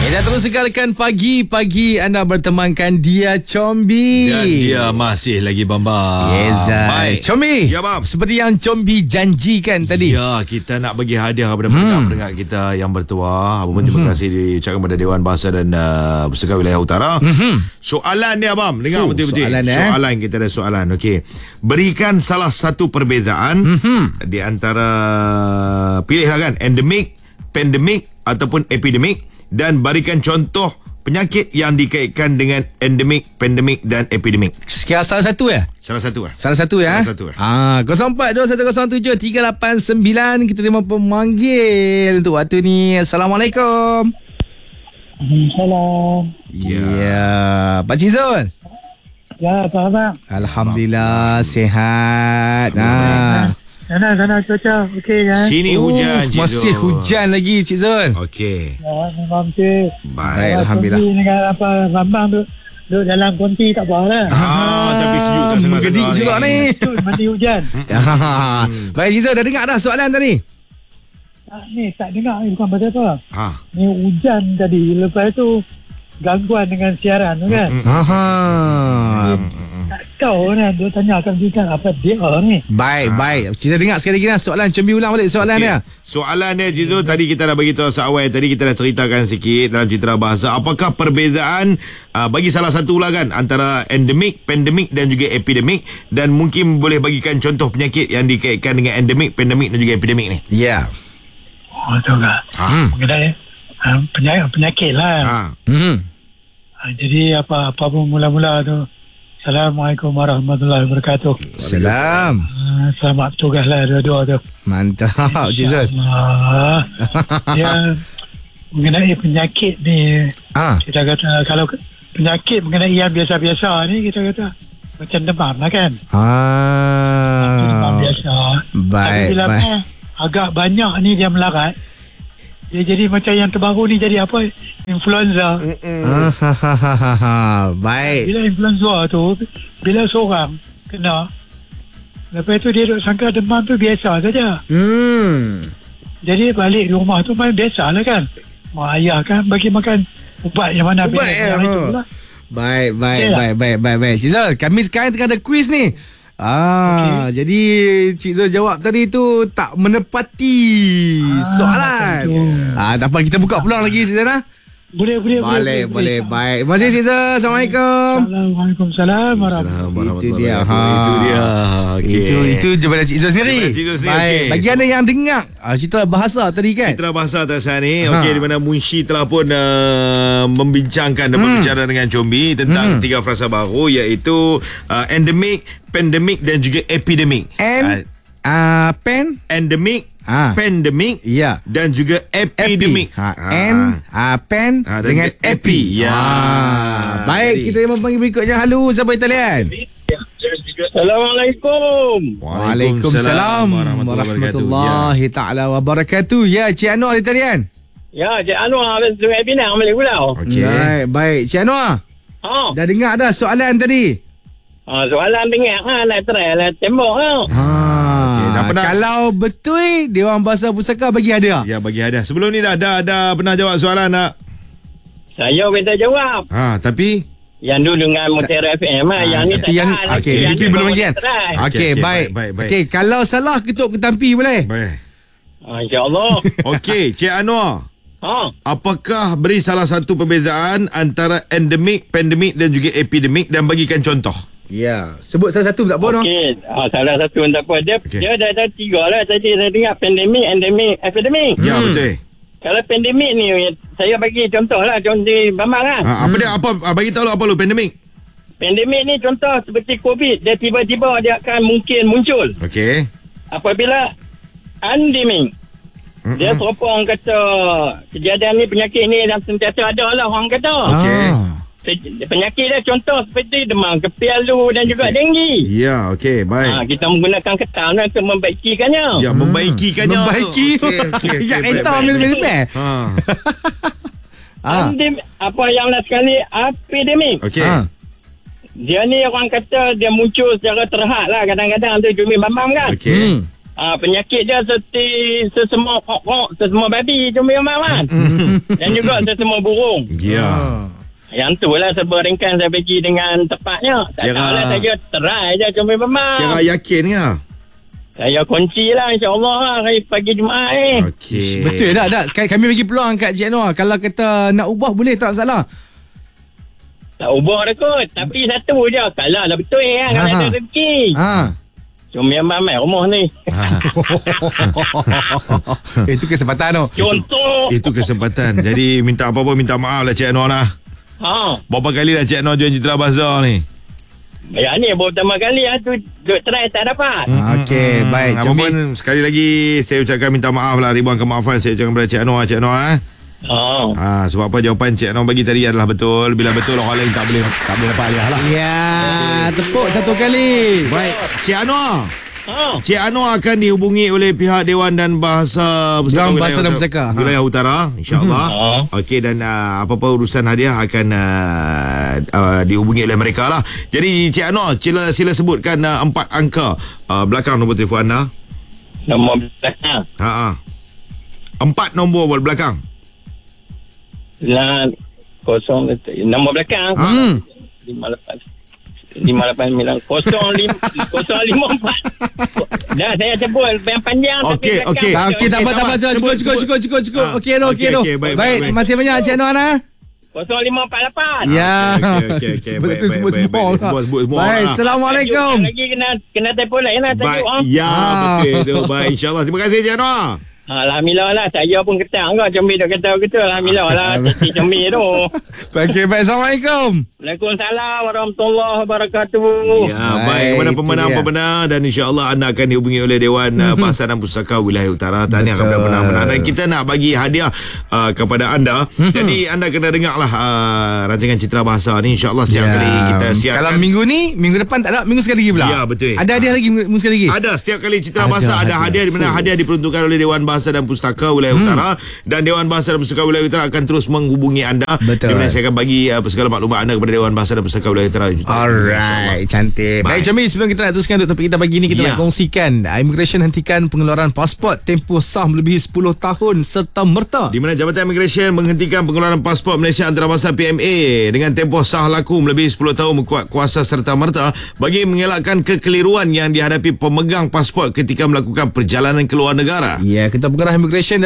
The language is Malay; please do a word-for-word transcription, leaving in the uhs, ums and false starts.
Kita terus sekalkan pagi-pagi anda bertemankan Dia Combi. Dan dia masih lagi Bamba. Yes, baik. Combi. Ya, Bab. Seperti yang Combi janjikan tadi. Ya, kita nak bagi hadiah kepada pendengar-pendengar hmm. kita yang bertuah. Apa pun terima kasih diucapkan kepada Dewan Bahasa dan uh, Pusaka Wilayah Utara. Hmm. Soalan dia, Abang. Dengar oh, betul-betul. Soalan, eh? soalan kita ada soalan. Okey. Berikan salah satu perbezaan hmm. di antara, pilihlah kan, endemik, pandemik ataupun epidemik, dan berikan contoh penyakit yang dikaitkan dengan endemik, pandemik dan epidemik. Sekian salah satu ya? Salah satu lah. Salah satu ya? Salah satu lah. Ah, kosong empat dua satu kosong tujuh tiga lapan sembilan. Kita terima pemanggil untuk waktu ni. Assalamualaikum. Salam. Ya, yeah. Pak Cik Zul. Ya, apa khabar? Alhamdulillah sihat. Ha. Sana sana cuaca okey kan? Sini Oh, hujan, Cik masih Zul. hujan lagi, Cik Zul. Okey. Ya, memang okey. Baik, alhamdulillah. Dengan apa Rambang tu duduk dalam konti tak apa lah. Ah, tapi sejuk tak sangat. Menggedik juga ni. Betul, mandi hujan. Baik, Cik Zul, dah dengar dah soalan tadi? Ah, ni tak dengar ni bukan pasal apa. Ha. Ni hujan tadi. Lepas tu gangguan dengan siaran tu kan. Aha. Tak tahu kan. Dia tanya akan kita apa dia ni. Baik, baik. Kita dengar sekali lagi dah soalan. Combi ulang balik soalan Okay. dia. Soalan dia, Cik Zul, tadi kita dah bagi tahu seawal. Tadi kita dah ceritakan sikit dalam Citra Bahasa. Apakah perbezaan, uh, bagi salah satu lah kan, antara endemik, pandemik dan juga epidemik, dan mungkin boleh bagikan contoh penyakit yang dikaitkan dengan endemik, pandemik dan juga epidemik ni. Ya. Oh, tahu tak? Ha. Mengenai ha, penyakit, penyakit lah. Ha. Hmm. Ha, jadi apa apa pun mula-mula tu. Assalamualaikum warahmatullahi wabarakatuh. Salam. Ha, selamat bertugas lah dua-dua tu. Mantap, Cik Zul. Ah, dia mengenai penyakit ni. Ah. Kita kata kalau ke- penyakit mengenai yang biasa-biasa ni kita kata macam demam lah kan. Demam Ah. biasa. Tapi Baik, bila baik. apa, agak banyak ni dia melarat. Dia jadi macam yang terbaru ni jadi apa? Influenza. Ah, ha, ha, ha, ha, ha. Baik. Bila influenza tu, bila seorang kena, lepas tu dia duk sangka demam tu biasa saja. Hmm. Jadi balik rumah tu main biasa lah kan. Mak ayah kan bagi makan ubat yang mana Ubat, bila ya, yang itu ha. lah. Baik, baik, Okey baik, baik, baik, baik. Cik Zul, kami sekarang tengah ada kuis ni. Ah, okay. Jadi Cik Zul jawab tadi tu tak menepati Ah, soalan. betul. Ah, tak apa, kita buka peluang lagi di sana. Boleh, boleh, Boleh, boleh, baik. Terima kasih Cik Zul. Assalamualaikum. Waalaikumsalam warahmatullahi Itu dia. Itu, Ha. itu dia. Okay. Itu itu jawapan Cik Zul sendiri. Jawapan Cik Zul sendiri, Baik. okey. Bagi anda yang dengar ah, Citra Bahasa tadi kan. Citra Bahasa atas sana ni. Ha. Okey, di mana Munshi telah pun uh, membincangkan dan Hmm. berbicara dengan Combi tentang Hmm. tiga frasa baru, iaitu uh, endemik, pandemik dan juga epidemik. And ah pen Endemik, Ah. pandemik Ya. dan juga epidemik. Ha, N, ha, pen Ha, dan dengan juga epi. epi. Ya. Ah, baik, Jadi. kita yang memanggil berikutnya. Halo, siapa Italian? Assalamualaikum. Waalaikumsalam warahmatullahi taala wabarakatuh. Ya, Cik Anwar Italian. Ya, Cik Anwar dari Sungai Pinang, Malik Pulau. Okey. Baik, baik. Cik Anwar, Ha, dah dengar dah soalan tadi? ha soalan dengar ha, nak try lah tembok ha. Ha. Okey, dah pernah- Kalau betul, Dewan Bahasa Pusaka bagi hadiah. Ya, bagi hadiah. Sebelum ni dah dah, dah pernah jawab soalan tak? Saya minta jawab. Ha, tapi Yang dulu dengan Mutiara F M ha, yang ni tak yang, tahan. okey, Yang itu ni belum baru lagi kan? nak try. Okey, Okey, okey, baik. baik, baik, baik. Okey, kalau salah ketuk ketampi boleh? baik. Ha, InsyaAllah. Okey, Cik Anwar. Ha, Apakah beri salah satu perbezaan antara endemik, pandemik dan juga epidemik dan bagikan contoh? Ya, sebut salah satu tak apa no? okey. Ha, salah satu tak apa. Dia, Okey. dia dah ada tiga lah. Tadi saya dengar pandemik, endemik, epidemik. Ya, Hmm. betul. Kalau pandemik ni, saya bagi contoh lah. Contoh Bambang lah. Ha, apa dia? Apa ah, bagi tahu lah apa lu pandemik? Pandemik ni contoh seperti COVID. Dia tiba-tiba dia akan mungkin muncul. Okey. Apabila endemik, dia serupa orang kata kejadian ni, penyakit ni yang sentiasa ada lah orang kata. Okey. Ah. Se- Penyakit dia contoh seperti demam kepialu dan juga Okey. denggi. Ya, okey, baik. Ha, kita menggunakan ketam lah untuk membaikikannya. Ya, membaikikannya. Membaiki. Okey, okey, okey, Yang baik, entah baik. ambil-ambil. Ha. Ah. Endem, apa yang last sekali epidemik. Okey. Ah. Dia ni orang kata dia muncul secara terhad lah kadang-kadang tu Jumi Bambam kan. Okey. Hmm. Ah, penyakit dia seperti sesama kokok, sesama babi, cumi mamat. Dan juga sesama burung. Ya. Ah. Yang tu lah sebab ringkan saya pergi dengan tepatnya. Tak Kira- tahulah saja try je cumi mamat. Kira yakin ke? Saya kunci lah insyaAllah lah hari pagi Jumaat ni. Okey. Betul tak? Tak. Sekali kami bagi peluang kat Cik Noah. Kalau kata nak ubah boleh tak masalah. Tak ubah dah kot. Tapi satu je. Kalau lah betul kan. Kalau Ha. ada rezeki. Ha. Cumi mamat rumah ni. Itu kesempatan tu. Contoh. Itu kesempatan. Jadi minta apa-apa minta maaf lah Cik Anwar lah. Ha. Berapa kali dah Cik Anwar join Citra Bazaar ni? Ya ni baru pertama kali lah tu. Duk try tak dapat. Ha, Okey, baik. Apa Cumi. pun sekali lagi saya ucapkan minta maaf lah. Ribuan kemaafan saya ucapkan kepada Cik Anwar. Cik Anwar eh. Ha. Ha, sebab apa jawapan Cik Anwar bagi tadi adalah betul. Bila betul orang lain tak boleh tak boleh dapat hadiah lah. Ya, tepuk satu kali. Baik, Cik Anwar. Ha. Cik Anwar akan dihubungi oleh pihak Dewan dan Bahasa Pustaka Dewan Bahasa dan Wilayah Pustaka. Utara, Wilayah Utara insya-Allah. Hmm. Okey, dan uh, apa-apa urusan hadiah akan uh, uh, dihubungi oleh mereka lah. Jadi Cik Anwar, sila sila sebutkan uh, empat angka uh, belakang nombor telefon anda. Nombor belakang. Ha ah. Empat nombor belakang. Lah kosong nombor belakang. Ha. Hmm. lima lapan lima lapan sembilan kosong lima kosong lima empat. Dah saya sebut yang panjang Okey, tapi okey. Tak, okey, tak apa, tak apa. Cukup, Sebut, cukup, sebut. cukup, cukup, cukup. Ah, Okey, dah, okey, okey, dah. okey, baik, Baik, baik, baik. masih banyak Cik Noah nah. kosong lima empat lapan. Ya. Okey, okey, okey. Sebut Baik, tu baik, sebut baik, semua. baik. Sebut, sebut semua. Baik, Ah. Assalamualaikum. Lagi kena kena telefon lain lah tajuk. Baik, Ha. ya Ah. betul tu. Baik, insya-Allah. Terima kasih Cik Anwar. Alhamdulillah lah. Saya pun ketang kot. Cumi duk kata gitu. Alhamdulillah lah. Cik Cumi tu. Okey, baik. Assalamualaikum. Waalaikumsalam warahmatullahi wabarakatuh. Ya, Baik, baik kepada itu pemenang-pemenang dan insya-Allah anda akan dihubungi oleh Dewan uh, Bahasa dan Pustaka Wilayah Utara. Tahniah kepada Betul. pemenang-pemenang dan kita nak bagi hadiah uh, kepada anda. Jadi anda kena dengarlah uh, rancangan Citra Bahasa ni insya-Allah setiap Ya. kali kita siarkan. Kalau minggu ni, minggu depan tak ada, minggu sekali lagi pula. Ya, betul. Ada hadiah lagi minggu minggu sekali lagi. Ada setiap kali Citra Ada Bahasa ada hadiah. hadiah di mana Fuh. hadiah diperuntukkan oleh Dewan Bahasa dan Pustaka Wilayah Utara dan Dewan Bahasa dan Pustaka Wilayah Utara akan terus menghubungi anda. Betul. Di mana saya akan bagi uh, segala maklumat anda kepada Dewan Bahasa dan Pustaka Wilayah Utara. Alright, cantik. Baik, Baik. Cami, sebelum kita nak teruskan untuk topik kita pagi ni, kita Ya. nak kongsikan Immigration hentikan pengeluaran pasport tempoh sah melebihi sepuluh tahun serta merta. Di mana Jabatan Immigration menghentikan pengeluaran pasport Malaysia antarabangsa P M A dengan tempoh sah laku melebihi sepuluh tahun menguat kuasa serta merta bagi mengelakkan kekeliruan yang dihadapi pemegang pasport ketika melakukan perjalanan ke luar negara. Ya, Ketua Pengarah Immigration